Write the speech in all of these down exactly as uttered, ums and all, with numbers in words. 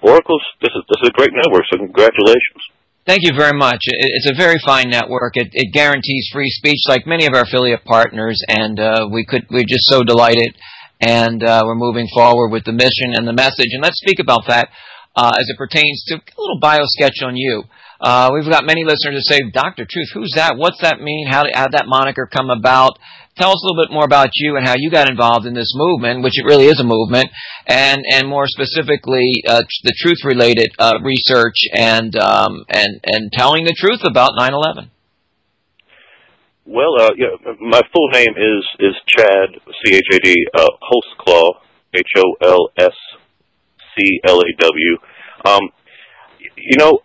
Oracle's, this is, this is a great network, so congratulations. Thank you very much. It's a very fine network. It, it guarantees free speech like many of our affiliate partners, and uh, we could, we're just so delighted, and uh, we're moving forward with the mission and the message. And let's speak about that uh, as it pertains to a little bio sketch on you. Uh, we've got many listeners who say, Doctor Truth, who's that? What's that mean? How did, how did that moniker come about? Tell us a little bit more about you and how you got involved in this movement, which it really is a movement, and, and more specifically, uh, the truth-related uh, research and, um, and, and telling the truth about nine eleven. Well, uh, yeah, my full name is, is Chad, C H A D, uh, Holsclaw, H O L S C L A W. Um, you know,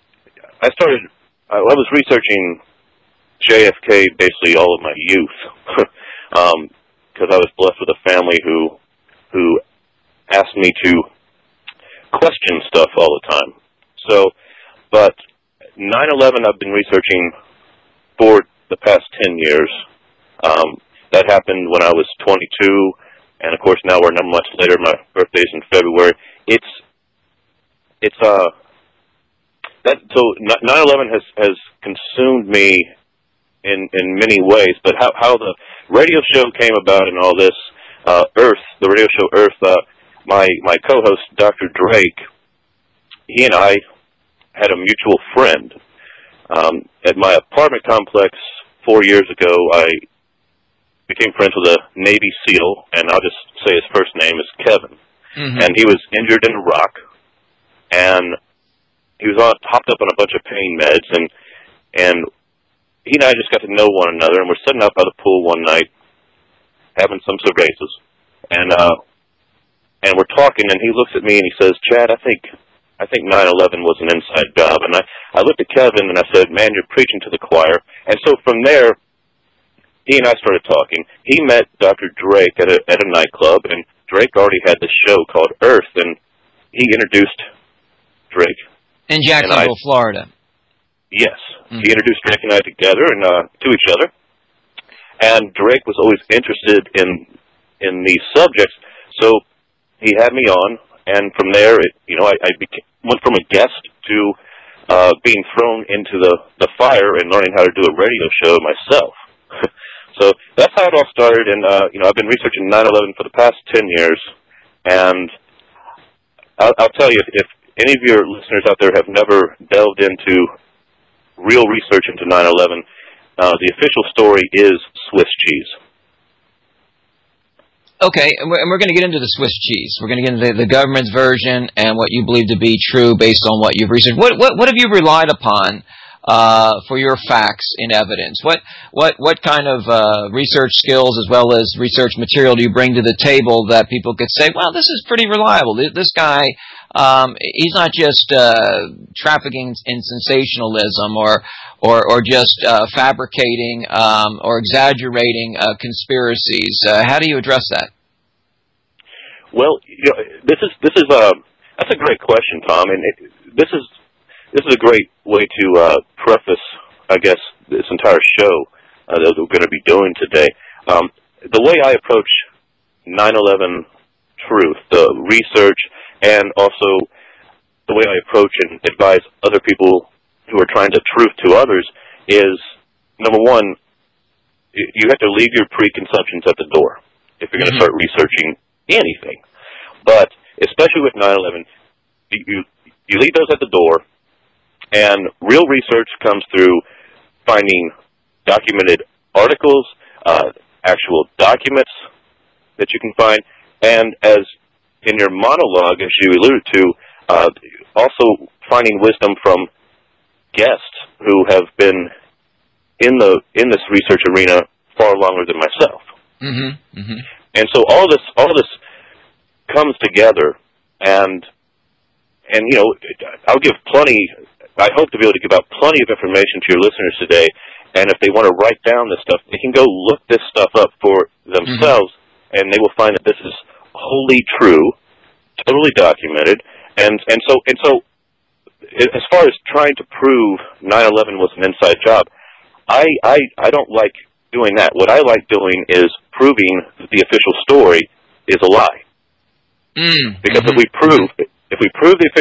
I started, I was researching J F K basically all of my youth, um, because I was blessed with a family who, who asked me to question stuff all the time. So, but nine eleven I've been researching for the past ten years. Um, that happened when I was twenty-two, and of course now we're nine months later. My birthday's in February. It's, it's, uh, that, so nine eleven has, has consumed me in, in many ways, but how, how the radio show came about and all this, uh, Earth, the radio show Earth, uh, my, my co-host, Doctor Drake, he and I had a mutual friend. Um, at my apartment complex four years ago, I became friends with a Navy SEAL, and I'll just say his first name is Kevin. Mm-hmm. And he was injured in Iraq, and he was on, hopped up on a bunch of pain meds, and, and he and I just got to know one another, and we're sitting out by the pool one night, having some cervezas, and, uh, and we're talking, and he looks at me and he says, Chad, I think, I think nine eleven was an inside job. And I, I looked at Kevin and I said, man, you're preaching to the choir. And so from there, he and I started talking. He met Doctor Drake at a, at a nightclub, and Drake already had this show called Earth, and he introduced Drake. In Jacksonville, I, Florida. Yes. Mm-hmm. He introduced Drake and I together and uh, to each other. And Drake was always interested in in these subjects, so he had me on, and from there, it, you know, I, I became, went from a guest to uh, being thrown into the, the fire and learning how to do a radio show myself. So that's how it all started, and, uh, you know, I've been researching nine eleven for the past ten years, and I'll, I'll tell you, if, if any of your listeners out there have never delved into real research into nine eleven, uh, the official story is Swiss cheese. Okay, and we're, and we're going to get into the Swiss cheese. We're going to get into the, the government's version and what you believe to be true based on what you've researched. What what, what have you relied upon uh, for your facts in evidence? What what what kind of uh, research skills as well as research material do you bring to the table that people could say, well, this is pretty reliable. This guy, um, he's not just uh, trafficking in sensationalism or or, or just uh, fabricating um, or exaggerating uh, conspiracies. Uh, how do you address that? Well, you know, this is this is a that's a great question, Tom, and it, this is this is a great way to uh, preface, I guess, this entire show uh, that we're going to be doing today. Um, the way I approach nine eleven truth, the research, and also the way I approach and advise other people who are trying to truth to others is, number one, you have to leave your preconceptions at the door if you're going to start researching anything. But especially with nine eleven, you, you leave those at the door, and real research comes through finding documented articles, uh, actual documents that you can find, and as in your monologue, as you alluded to, uh, also finding wisdom from guests who have been in the in this research arena far longer than myself. Mm-hmm. Mm-hmm. And so all this all this comes together, and and you know, I'll give plenty. I hope to be able to give out plenty of information to your listeners today. And if they want to write down this stuff, they can go look this stuff up for themselves, mm-hmm. and they will find that this is wholly true, totally documented, and and so and so. As far as trying to prove nine eleven was an inside job, I, I I don't like doing that. What I like doing is proving that the official story is a lie. Mm, because mm-hmm, if we prove mm-hmm. if we prove the